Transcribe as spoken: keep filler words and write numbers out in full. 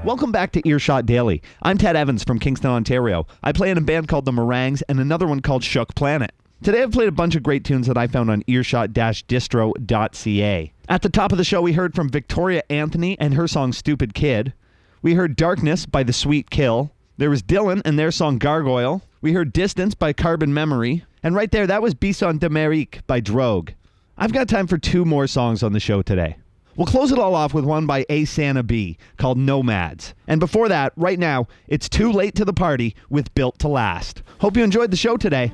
Welcome back to Earshot Daily. I'm Ted Evans from Kingston, Ontario. I play in a band called The Meringues and another one called Shook Planet. Today I've played a bunch of great tunes that I found on earshot distro dot c a. At the top of the show, we heard from Victoria Anthony and her song Stupid Kid. We heard Darkness by The Sweet Kill. There was Dylan and their song Gargoyle. We heard Distance by Carbon Memory. And right there, that was Bison d'Amérique by Drogue. I've got time for two more songs on the show today. We'll close it all off with one by A. Santa B called Nomads. And before that, right now, it's Too Late to the Party with Built to Last. Hope you enjoyed the show today.